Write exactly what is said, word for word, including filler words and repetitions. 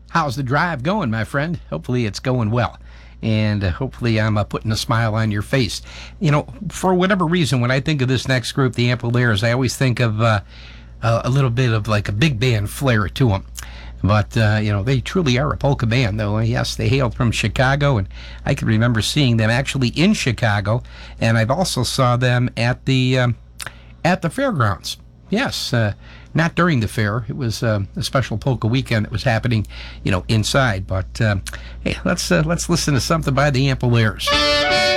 How's the drive going, my friend? Hopefully it's going well. And uh, hopefully I'm uh, putting a smile on your face. You know, for whatever reason, when I think of this next group, the Amplifiers, I always think of uh, a, a little bit of like a big band flair to them. But, uh, you know, they truly are a polka band, though. Yes, they hail from Chicago, and I can remember seeing them actually in Chicago, and I've also saw them at the um, at the fairgrounds. Yes, uh, not during the fair. It was uh, a special polka weekend that was happening, you know, inside. But uh, hey, let's uh, let's listen to something by the Amplifiers.